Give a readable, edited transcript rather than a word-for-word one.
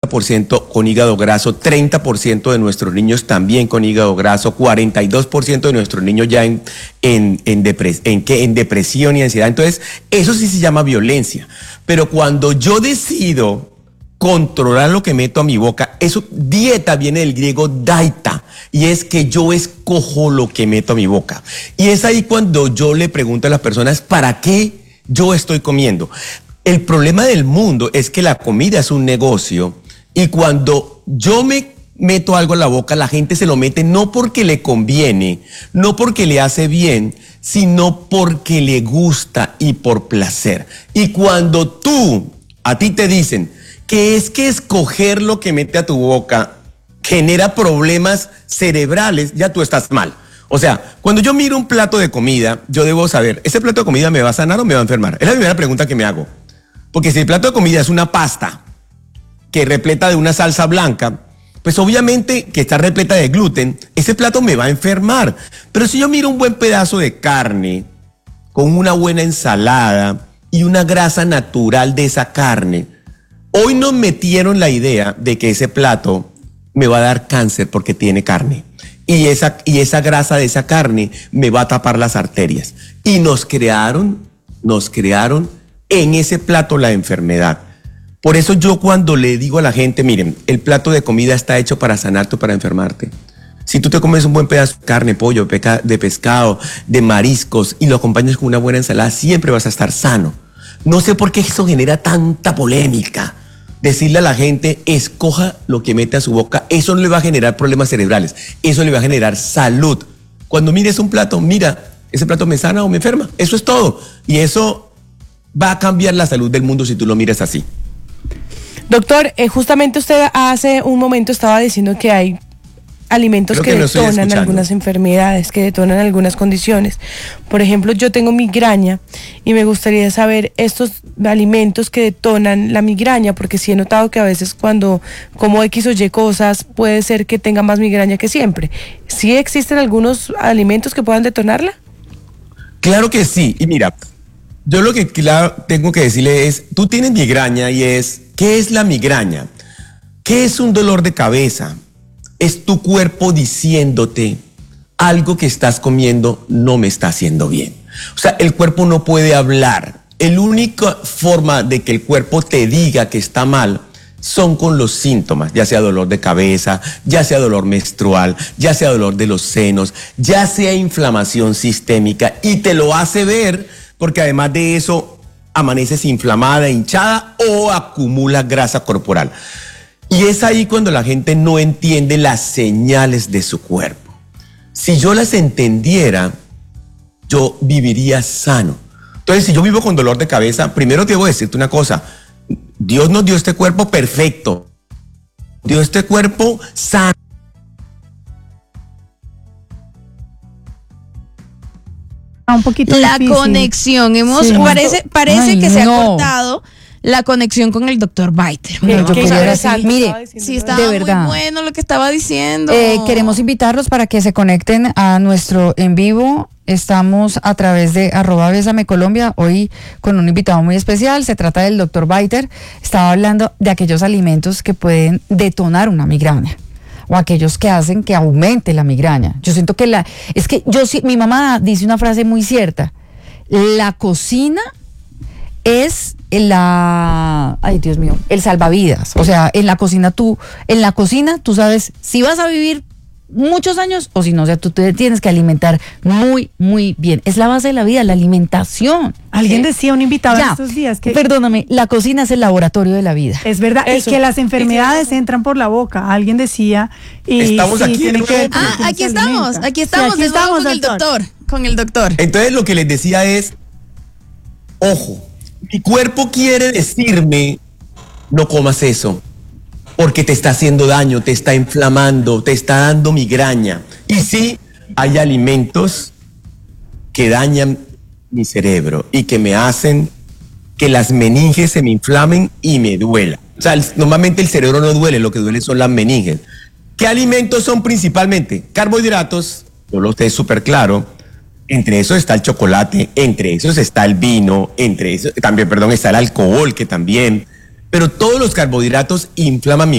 50% con hígado graso, 30% de nuestros niños también con hígado graso, 42% de nuestros niños ya en depresión y ansiedad. Entonces, eso sí se llama violencia. Pero cuando yo decido controlar lo que meto a mi boca, eso, dieta viene del griego daita, y es que yo escojo lo que meto a mi boca. Y es ahí cuando yo le pregunto a las personas, ¿para qué yo estoy comiendo? El problema del mundo es que la comida es un negocio, y cuando yo me meto algo en la boca, la gente se lo mete no porque le conviene, no porque le hace bien, sino porque le gusta y por placer. Y cuando a ti te dicen que es que escoger lo que mete a tu boca genera problemas cerebrales, ya tú estás mal. O sea, cuando yo miro un plato de comida, yo debo saber, ¿ese plato de comida me va a sanar o me va a enfermar? Es la primera pregunta que me hago. Porque si el plato de comida es una pasta que repleta de una salsa blanca, pues obviamente que está repleta de gluten, ese plato me va a enfermar. Pero si yo miro un buen pedazo de carne con una buena ensalada y una grasa natural de esa carne, hoy nos metieron la idea de que ese plato me va a dar cáncer porque tiene carne. Y esa grasa de esa carne me va a tapar las arterias. Y nos crearon en ese plato la enfermedad. Por eso yo cuando le digo a la gente, miren, el plato de comida está hecho para sanarte o para enfermarte. Si tú te comes un buen pedazo de carne, pollo, de pescado, de mariscos y lo acompañas con una buena ensalada, siempre vas a estar sano. No sé por qué eso genera tanta polémica. Decirle a la gente, escoja lo que mete a su boca, eso no le va a generar problemas cerebrales, eso le va a generar salud. Cuando mires un plato, mira, ¿ese plato me sana o me enferma? Eso es todo. Y eso va a cambiar la salud del mundo si tú lo miras así. Doctor, justamente usted hace un momento estaba diciendo que hay alimentos que detonan algunas enfermedades, que detonan algunas condiciones. Por ejemplo, yo tengo migraña y me gustaría saber estos alimentos que detonan la migraña, porque sí he notado que a veces cuando como X o Y cosas puede ser que tenga más migraña que siempre. ¿Sí existen algunos alimentos que puedan detonarla? Claro que sí. Y mira, yo lo que tengo que decirle es, tú tienes migraña y ¿qué es la migraña? ¿Qué es un dolor de cabeza? Es tu cuerpo diciéndote algo que estás comiendo no me está haciendo bien. O sea, el cuerpo no puede hablar. La única forma de que el cuerpo te diga que está mal son con los síntomas, ya sea dolor de cabeza, ya sea dolor menstrual, ya sea dolor de los senos, ya sea inflamación sistémica, y te lo hace ver porque además de eso amaneces inflamada, hinchada o acumulas grasa corporal. Y es ahí cuando la gente no entiende las señales de su cuerpo. Si yo las entendiera, yo viviría sano. Entonces, si yo vivo con dolor de cabeza, primero debo decirte una cosa. Dios nos dio este cuerpo perfecto. Dio este cuerpo sano. Un poquito la difícil. Conexión. Parece que se ha cortado la conexión con el doctor Biter. Mire, sí, estaba de verdad muy bueno lo que estaba diciendo. Queremos invitarlos para que se conecten a nuestro en vivo. Estamos a través de @BésameColombia, hoy con un invitado muy especial. Se trata del doctor Biter. Estaba hablando de aquellos alimentos que pueden detonar una migraña, o aquellos que hacen que aumente la migraña. Yo siento que mi mamá dice una frase muy cierta: la cocina es ay Dios mío, el salvavidas. O sea, en la cocina tú sabes si vas a vivir muchos años o si no. O sea, tú te tienes que alimentar muy, muy bien. Es la base de la vida, la alimentación. Alguien decía, un invitado estos días, que perdóname, la cocina es el laboratorio de la vida. es verdad, y que las enfermedades entran por la boca. Alguien decía, y estamos aquí tiene que ver aquí estamos con el doctor. Entonces lo que les decía es, ojo, mi cuerpo quiere decirme, no comas eso, porque te está haciendo daño, te está inflamando, te está dando migraña. Y sí, hay alimentos que dañan mi cerebro y que me hacen que las meninges se me inflamen y me duela. O sea, normalmente el cerebro no duele, lo que duele son las meninges. ¿Qué alimentos son principalmente? Carbohidratos, yo lo sé súper claro. Entre esos está el chocolate, entre esos está el vino, entre esos también, está el alcohol, que también. Pero todos los carbohidratos inflaman mi